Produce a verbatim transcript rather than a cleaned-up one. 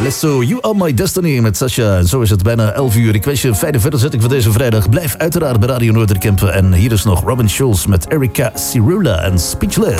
Alesso, You Are My Destiny met Sasha. En zo is het bijna elf uur. Ik wens je een fijne verderzetting van deze vrijdag. Blijf uiteraard bij Radio Noorderkempen. En hier is nog Robin Schulz met Erika Cirula en Speechless.